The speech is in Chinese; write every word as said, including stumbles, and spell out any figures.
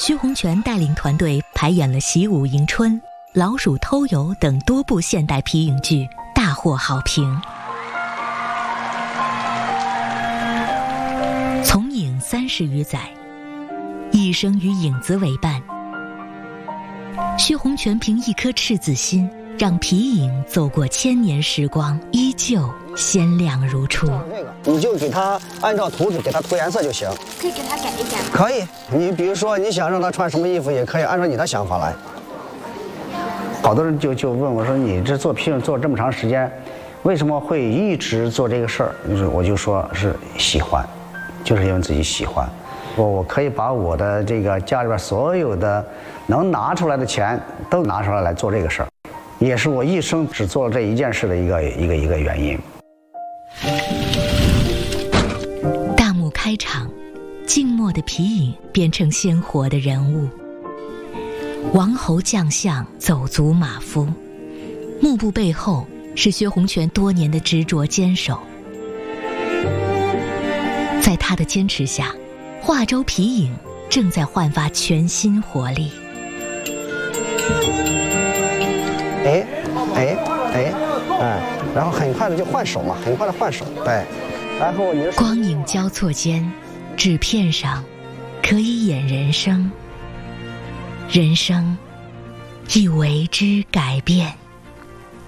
薛洪全带领团队排演了《习武迎春》《老鼠偷油》等多部现代皮影剧，大获好评。从影三十余载，一生与影子为伴。薛洪全凭一颗赤子心，让皮影走过千年时光，依旧鲜亮如初。 你就给他按照图纸给他涂颜色就行。 可以给他改一改吗？ 可以，你比如说你想让他穿什么衣服，也可以按照你的想法来。好多人就就问我说：“你这做皮影做这么长时间，为什么会一直做这个事儿？”就是我就说是喜欢，就是因为自己喜欢。我我可以把我的这个家里边所有的能拿出来的钱都拿出来来做这个事儿，也是我一生只做了这一件事的一个一个一个原因。 大幕开场，静默的皮影变成鲜活的人物。王侯将相，走卒马夫，幕布背后是薛洪全多年的执着坚守。在他的坚持下，华州皮影正在焕发全新活力。 哎哎哎哎，然后很快的就换手嘛，很快的换手，对。然后你光影交错间，纸片上可以演人生，人生亦为之改变。